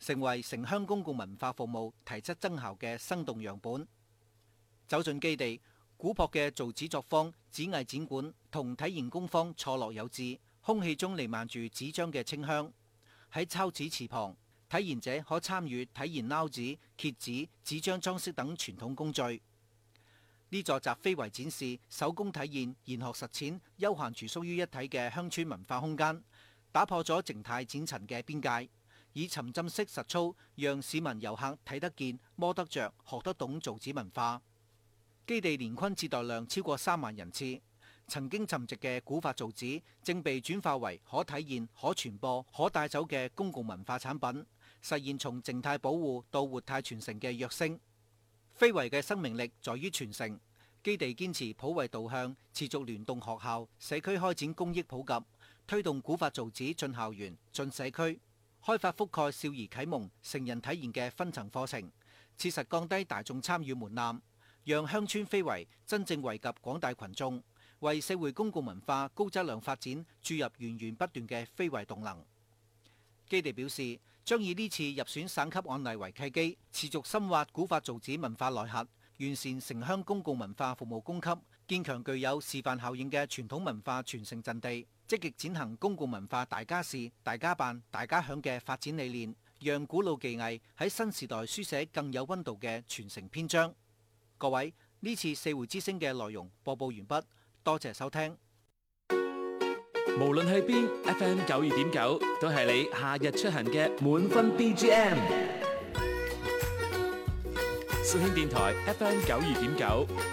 成為城鄉公共文化服務提質增效嘅生動樣本。走進基地，古樸嘅造紙作坊、紙藝展館同體驗工坊錯落有致，空氣中彌漫住紙張嘅清香。喺抄紙池旁，體驗者可參與體驗撈紙、揭紙、紙張裝飾等傳統工序。呢座集非遺展示、手工體驗、研學實踐、休閒住宿於一體嘅鄉村文化空間，打破咗靜態剪陳嘅邊界，以沉浸式實操，讓市民遊客睇得見、摸得着、學得懂造紙文化。基地年均接待量超過3萬人次，曾經沉寂嘅古法造紙正被轉化為可體驗、可傳播、可帶走嘅公共文化產品，實現從靜態保護到活態傳承嘅躍升。非遺嘅生命力在於傳承，基地堅持普惠導向，持續聯動學校、社區開展公益普及，推動古法造紙進校園、進社區，開發覆蓋少兒啟蒙、成人體驗嘅分層課程，切實降低大眾參與門檻，讓鄉村非遺真正惠及廣大群眾，為社會公共文化高質量發展注入源源不斷嘅非遺動能。基地表示，將以呢次入選省級案例為契機，持續深挖古法造紙文化內核，完善城鄉公共文化服務供給，建強具有示範效應嘅傳統文化傳承陣地，積極踐行公共文化大家事、大家辦、大家享嘅發展理念，讓古老技藝喺新時代書寫更有溫度嘅傳承篇章。各位，呢次四會之聲嘅內容播報完畢，多謝收聽。 無論去邊 ，FM 92.9都係你夏日出行嘅滿分 BGM。肇慶電台 FM 92.9，